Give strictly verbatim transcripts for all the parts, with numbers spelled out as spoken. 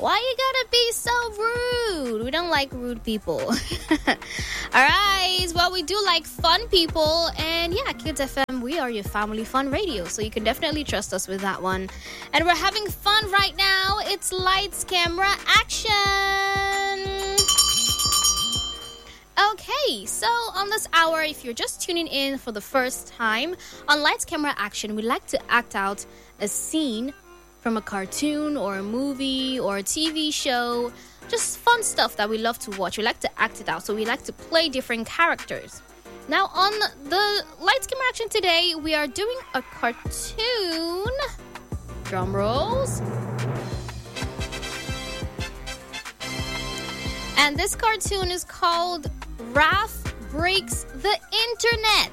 Why you gotta be so rude? We don't like rude people. Alright, well, we do like fun people. And yeah, Kids F M, we are your family fun radio. So you can definitely trust us with that one. And we're having fun right now. It's lights, camera, action. Okay, so on this hour, if you're just tuning in for the first time, on Lights, Camera, Action, we like to act out a scene from a cartoon or a movie or a T V show, just fun stuff that we love to watch. We like to act it out, so we like to play different characters. Now, on the Lights, Camera, Action today, we are doing a cartoon. Drum rolls. And this cartoon is called Raph Breaks the Internet.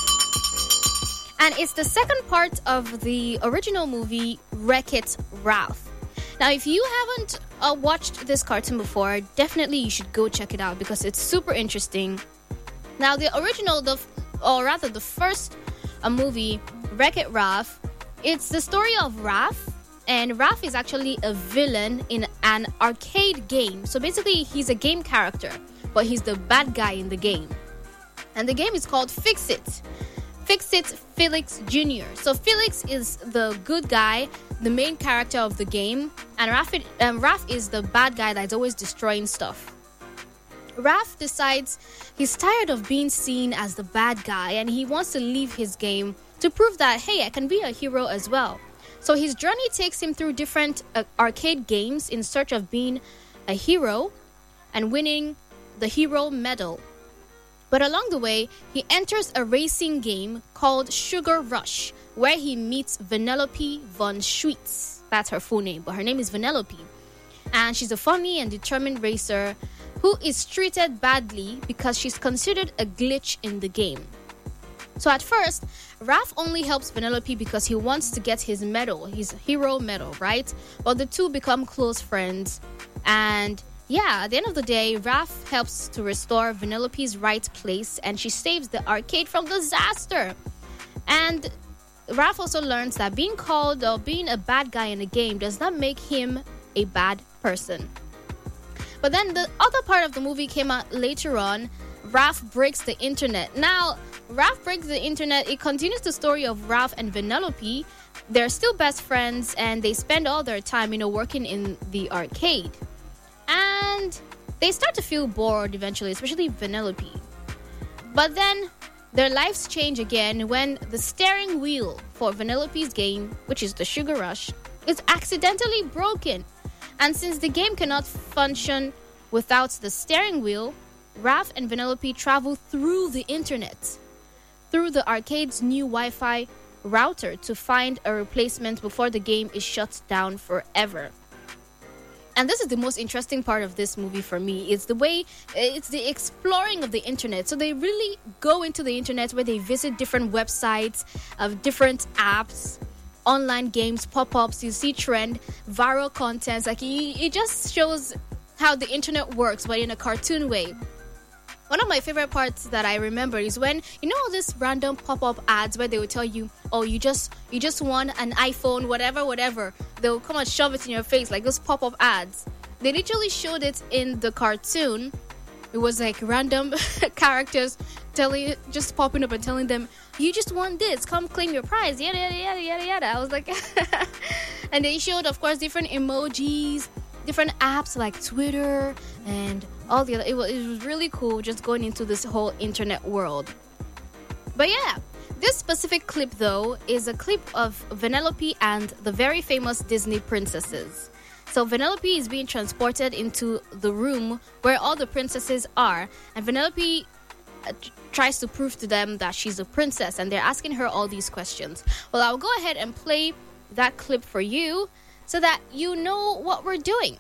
And it's the second part of the original movie Wreck-It Ralph. Now, if you haven't uh, watched this cartoon before, definitely you should go check it out because it's super interesting. Now, the original, the or rather the first uh, movie, Wreck-It Ralph, it's the story of Raph. And Raph is actually a villain in an arcade game. So basically, he's a game character, but he's the bad guy in the game. And the game is called Fix-It. Fix-It Felix Junior So Felix is the good guy, the main character of the game. And Raph, um, Raph is the bad guy that's always destroying stuff. Raph decides he's tired of being seen as the bad guy. And he wants to leave his game to prove that, hey, I can be a hero as well. So his journey takes him through different uh, arcade games in search of being a hero and winning the hero medal. But along the way, he enters a racing game called Sugar Rush, where he meets Vanellope von Schweetz. That's her full name, but her name is Vanellope. And she's a funny and determined racer who is treated badly because she's considered a glitch in the game. So at first, Raph only helps Vanellope because he wants to get his medal, his hero medal, right? But the two become close friends. And yeah, at the end of the day, Raph helps to restore Vanellope's right place and she saves the arcade from disaster. And Raph also learns that being called or being a bad guy in a game does not make him a bad person. But then the other part of the movie came out later on. Raph breaks the internet. Now, Raph breaks the internet. It continues the story of Raph and Vanellope. They're still best friends and they spend all their time, you know, working in the arcade. And they start to feel bored eventually, especially Vanellope. But then their lives change again when the steering wheel for Vanellope's game, which is the Sugar Rush, is accidentally broken. And since the game cannot function without the steering wheel, Raph and Vanellope travel through the internet, through the arcade's new Wi-Fi router to find a replacement before the game is shut down forever. And this is the most interesting part of this movie for me. It's the way, it's the exploring of the internet. So they really go into the internet where they visit different websites of different apps, online games, pop-ups, you see trend, viral content. Like it, it just shows how the internet works, but in a cartoon way. One of my favorite parts that I remember is when, you know, all these random pop-up ads where they will tell you, oh, you just you just won an iPhone, whatever, whatever. They'll come and shove it in your face, like those pop-up ads. They literally showed it in the cartoon. It was like random characters telling, just popping up and telling them, you just won this, come claim your prize, yada, yada, yada, yada, yada. I was like, and they showed, of course, different emojis, different apps like Twitter and all the other. It was, it was really cool just going into this whole internet world. But yeah, this specific clip though is a clip of Vanellope and the very famous Disney princesses. So Vanellope is being transported into the room where all the princesses are, and Vanellope uh, tries to prove to them that she's a princess, and they're asking her all these questions. Well, I'll go ahead and play that clip for you so that you know what we're doing.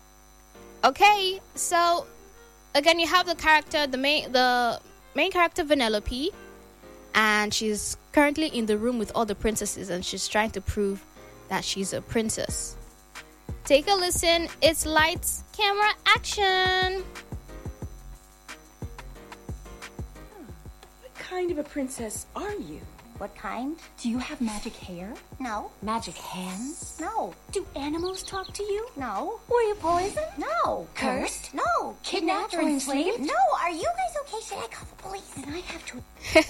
Okay, so again, you have the character, the main, the main character, Vanellope, and she's currently in the room with all the princesses, and she's trying to prove that she's a princess. Take a listen. It's lights, camera, action. What kind of a princess are you? What kind? Do you have magic hair? No. Magic hands? No. Do animals talk to you? No. Were you poisoned? No. Cursed? No. Kidnapped or enslaved? No. Are you guys okay? Should I call the police? Then I have to...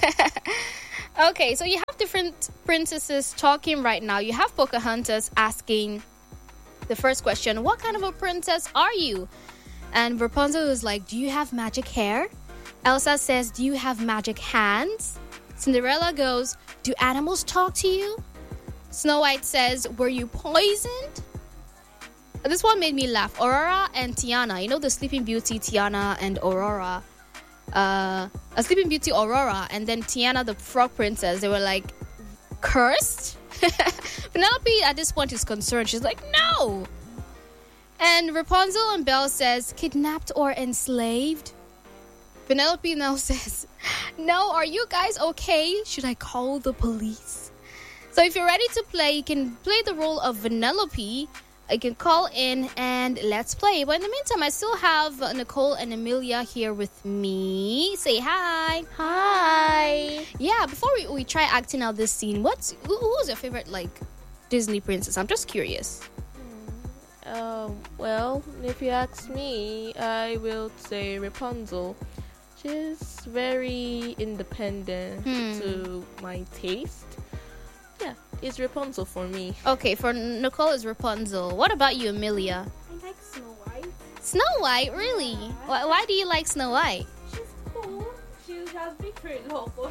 Okay, so you have different princesses talking right now. You have Pocahontas asking the first question, what kind of a princess are you? And Rapunzel is like, do you have magic hair? Elsa says, do you have magic hands? Cinderella goes, do animals talk to you? Snow White says, were you poisoned? This one made me laugh. Aurora and Tiana, you know the Sleeping Beauty, Tiana and Aurora. Uh, a Sleeping Beauty, Aurora, and then Tiana, the Frog Princess. They were like, cursed? Penelope at this point is concerned. She's like, no. And Rapunzel and Belle says, kidnapped or enslaved? Penelope now says, no, are you guys okay? Should I call the police? So if you're ready to play, you can play the role of Vanellope. You can call in and let's play. But in the meantime, I still have Nicole and Amelia here with me. Say hi. Hi. Yeah, before we, we try acting out this scene, what's who, who's your favorite, like, Disney princess? I'm just curious. Um, well, if you ask me, I will say Rapunzel. She's very independent Hmm. to my taste. Yeah, it's Rapunzel for me. Okay, for Nicole is Rapunzel. What about you, Amelia? I like Snow White. Snow White, really? Why, why do you like Snow White? She's cool. She has been pretty low, but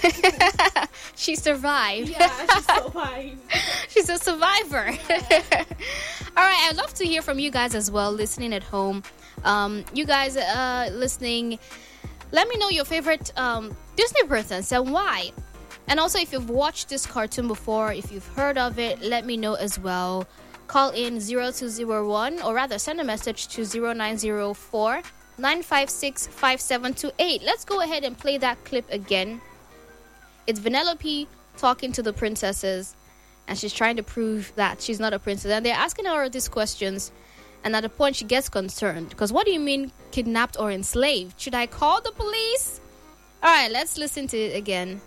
She survived. yeah, she's so fine. She's a survivor. All right, I'd love to hear from you guys as well, listening at home. Um, you guys uh, listening, let me know your favorite um, Disney princess and why. And also, if you've watched this cartoon before, if you've heard of it, let me know as well. Call in zero two zero one, or rather send a message to zero nine zero four, nine five six, five seven two eight. Let's go ahead and play that clip again. It's Vanellope talking to the princesses, and she's trying to prove that she's not a princess. And they're asking her these questions, and at a point she gets concerned. Because what do you mean kidnapped or enslaved? Should I call the police? All right, let's listen to it again.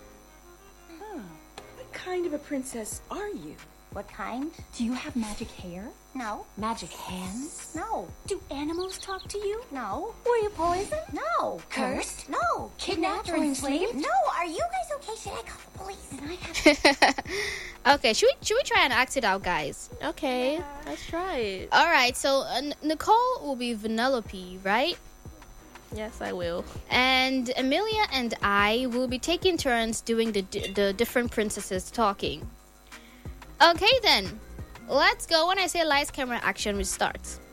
What kind of a princess are you? What kind? Do you have magic hair? No. Magic hands? No. Do animals talk to you? No. Were you poisoned? No. Cursed? No. Kidnapped or enslaved? No. Are you guys okay? Should I call the police? Then I have Okay, should we should we try and act it out, guys? Okay, let's try it. All right, so uh, N- Nicole will be Vanellope, right? Yes, I will. And Amelia and I will be taking turns doing the the different princesses talking. Okay, then. Let's go. When I say lights, camera, action, we start.